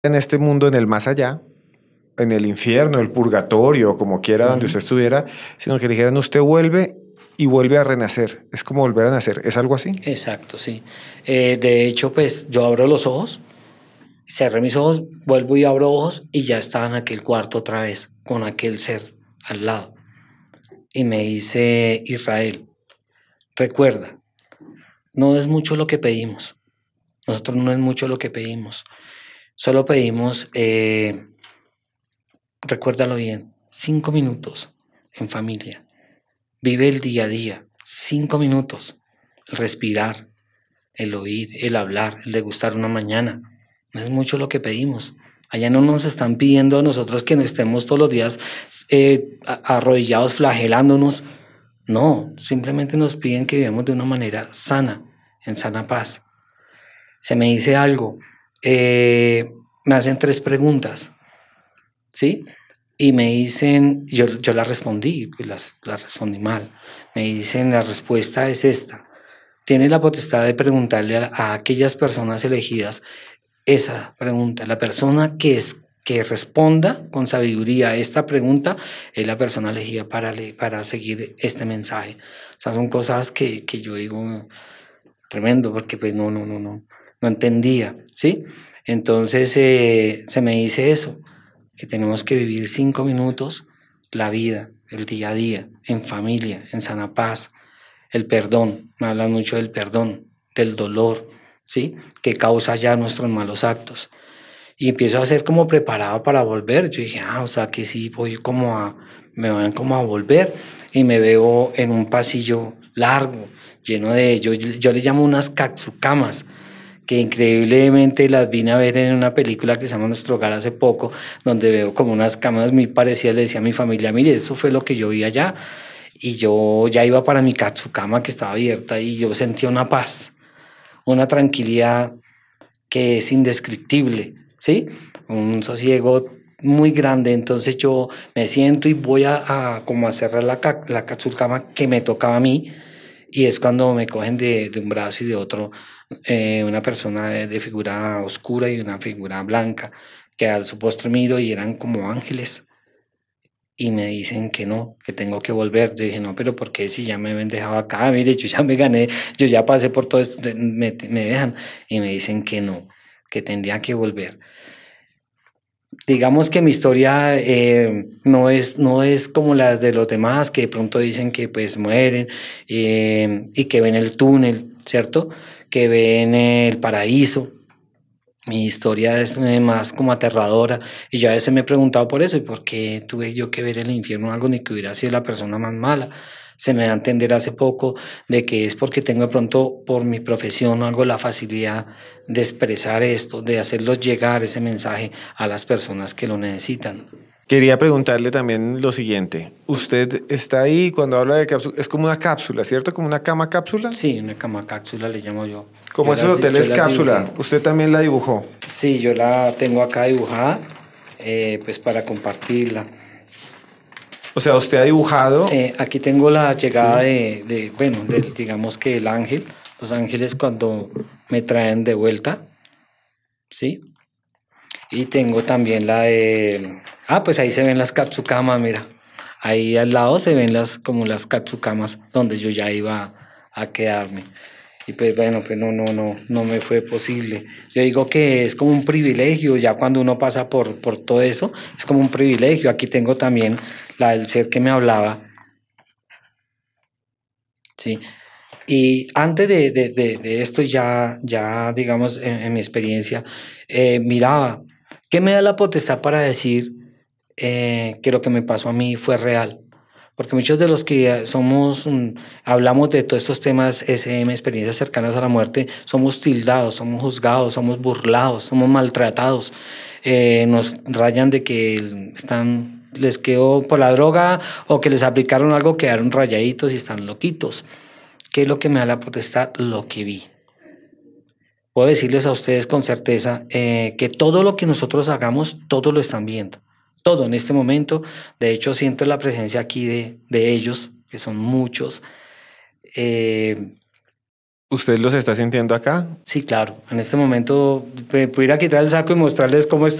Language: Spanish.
en este mundo, en el más allá, en el infierno, el purgatorio, como quiera, donde Ujú. usted estuviera, sino que le dijeran, usted vuelve y vuelve a renacer. Es como volver a nacer. ¿Es algo así? Exacto, sí. De hecho, pues yo abro los ojos, cerré mis ojos, vuelvo y abro ojos y ya estaba en aquel cuarto otra vez, con aquel ser al lado. Y me dice Israel, recuerda, no es mucho lo que pedimos. Nosotros no es mucho lo que pedimos. Solo pedimos, recuérdalo bien, 5 minutos en familia. Vive el día a día, 5 minutos. El respirar, el oír, el hablar, el degustar una mañana. No es mucho lo que pedimos. Allá no nos están pidiendo a nosotros que no estemos todos los días arrodillados, flagelándonos. No, simplemente nos piden que vivamos de una manera sana, en sana paz. Se me dice algo, me hacen 3 preguntas, ¿sí? Y me dicen, yo las respondí, pues las respondí mal. Me dicen, la respuesta es esta. Tienes la potestad de preguntarle a aquellas personas elegidas esa pregunta. La persona que responda con sabiduría a esta pregunta es la persona elegida para seguir este mensaje. O sea, son cosas que yo digo tremendo, porque pues no entendía, ¿sí? Entonces se me dice eso, que tenemos que vivir 5 minutos la vida, el día a día, en familia, en sana paz. El perdón, me hablan mucho del perdón, del dolor, ¿sí? Que causa ya nuestros malos actos. Y empiezo a ser como preparado para volver. Yo dije, o sea que sí, me van como a volver. Y me veo en un pasillo largo, lleno de, yo les llamo unas katsukamas, que increíblemente las vine a ver en una película que se llama Nuestro Hogar hace poco, donde veo como unas camas muy parecidas. Le decía a mi familia, mire, eso fue lo que yo vi allá. Y yo ya iba para mi katsukama que estaba abierta y yo sentía una paz, una tranquilidad que es indescriptible, ¿sí? Un sosiego muy grande. Entonces yo me siento y voy a como a cerrar la katsukama que me tocaba a mí, y es cuando me cogen de un brazo y de otro, una persona de figura oscura y una figura blanca, que al su postre miro y eran como ángeles. Y me dicen que no, que tengo que volver. Yo dije, no, pero ¿por qué si ya me habían dejado acá? Mire, yo ya me gané, yo ya pasé por todo esto, me dejan. Y me dicen que no, que tendría que volver. Digamos que mi historia no es como la de los demás, que de pronto dicen que pues mueren, y que ven el túnel, ¿cierto? Que ven el paraíso. Mi historia es más como aterradora, y yo a veces me he preguntado por eso, y por qué tuve yo que ver el infierno o algo, ni que hubiera sido la persona más mala. Se me da a entender hace poco de que es porque tengo de pronto por mi profesión o algo la facilidad de expresar esto, de hacerlos llegar ese mensaje a las personas que lo necesitan. Quería preguntarle también lo siguiente. Usted está ahí cuando habla de cápsula, es como una cápsula, ¿cierto? Como una cama cápsula. Sí, una cama cápsula le llamo yo. Como esos Yo hoteles las dibujé. cápsula. Usted también la dibujó. Sí, yo la tengo acá dibujada, pues para compartirla. O sea, usted ha dibujado. Aquí tengo la llegada Sí. bueno, digamos que el ángel, los ángeles cuando me traen de vuelta, ¿sí? Y tengo también pues ahí se ven las katsukamas, mira. Ahí al lado se ven como las katsukamas donde yo ya iba a quedarme. Y pues bueno, pues no me fue posible. Yo digo que es como un privilegio, ya cuando uno pasa por todo eso, es como un privilegio. Aquí tengo también la del ser que me hablaba, ¿sí? Y antes de esto, ya digamos, en mi experiencia, miraba, ¿qué me da la potestad para decir que lo que me pasó a mí fue real? Porque muchos de los que hablamos de todos estos temas SM, experiencias cercanas a la muerte, somos tildados, somos juzgados, somos burlados, somos maltratados. Nos rayan de que les quedó por la droga o que les aplicaron algo, quedaron rayaditos y están loquitos. ¿Qué es lo que me da la potestad? Lo que vi. Puedo decirles a ustedes con certeza que todo lo que nosotros hagamos, todo lo están viendo. Todo en este momento. De hecho, siento la presencia aquí de ellos, que son muchos. Eh, ¿Usted los está sintiendo acá? Sí, claro. En este momento pudiera quitar el saco y mostrarles cómo estoy